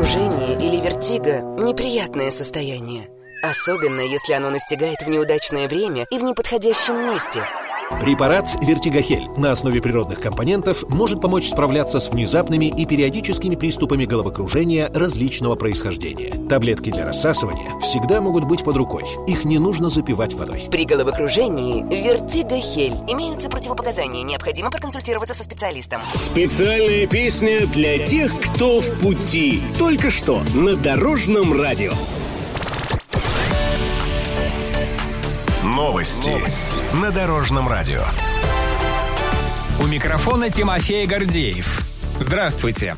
головокружение или вертиго – неприятное состояние. Особенно, если оно настигает в неудачное время и в неподходящем месте. Препарат «Вертигохель» на основе природных компонентов может помочь справляться с внезапными и периодическими приступами головокружения различного происхождения. Таблетки для рассасывания всегда могут быть под рукой. Их не нужно запивать водой. При головокружении «Вертигохель». Имеются противопоказания. Необходимо проконсультироваться со специалистом. Специальная песня для тех, кто в пути. Только что на Дорожном радио. Новости на Дорожном радио. У микрофона Тимофей Гордеев. Здравствуйте.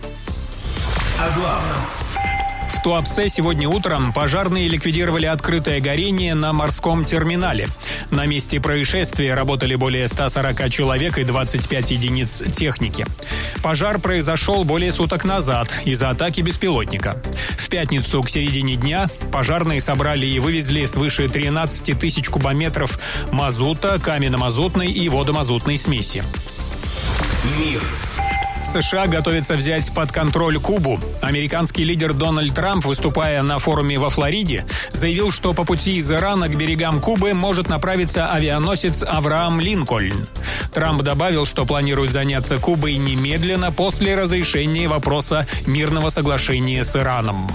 О главном. В Туапсе сегодня утром пожарные ликвидировали открытое горение на морском терминале. На месте происшествия работали более 140 человек и 25 единиц техники. Пожар произошел более суток назад из-за атаки беспилотника. В пятницу к середине дня пожарные собрали и вывезли свыше 13 тысяч кубометров мазута, каменно-мазутной и водомазутной смеси. Мир. США готовится взять под контроль Кубу. Американский лидер Дональд Трамп, выступая на форуме во Флориде, заявил, что по пути из Ирана к берегам Кубы может направиться авианосец «Авраам Линкольн». Трамп добавил, что планирует заняться Кубой немедленно после разрешения вопроса мирного соглашения с Ираном.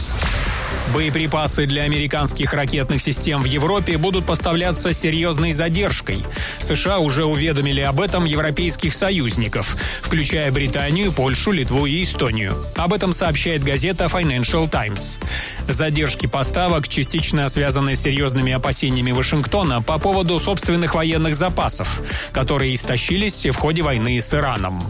Боеприпасы для американских ракетных систем в Европе будут поставляться с серьезной задержкой. США уже уведомили об этом европейских союзников, включая Британию, Польшу, Литву и Эстонию. Об этом сообщает газета Financial Times. Задержки поставок частично связаны с серьезными опасениями Вашингтона по поводу собственных военных запасов, которые истощились в ходе войны с Ираном.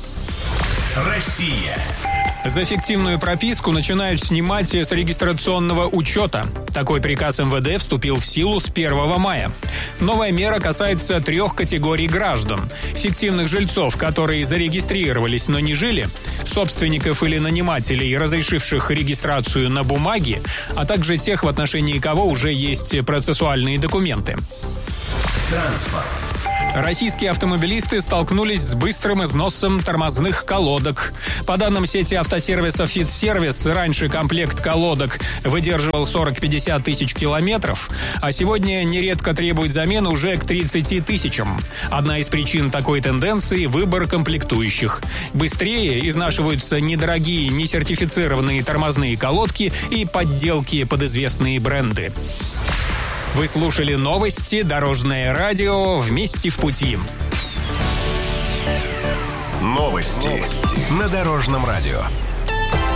Россия. За фиктивную прописку начинают снимать с регистрационного учета. Такой приказ МВД вступил в силу с 1 мая. Новая мера касается 3 категорий граждан. Фиктивных жильцов, которые зарегистрировались, но не жили, собственников или нанимателей, разрешивших регистрацию на бумаге, а также тех, в отношении кого уже есть процессуальные документы. Транспорт. Российские автомобилисты столкнулись с быстрым износом тормозных колодок. По данным сети автосервиса «Фит-сервис», раньше комплект колодок выдерживал 40-50 тысяч километров, а сегодня нередко требует замены уже к 30 тысячам. Одна из причин такой тенденции – выбор комплектующих. Быстрее изнашиваются недорогие, несертифицированные тормозные колодки и подделки под известные бренды. Вы слушали новости «Дорожное радио». Вместе в пути. Новости на Дорожном радио.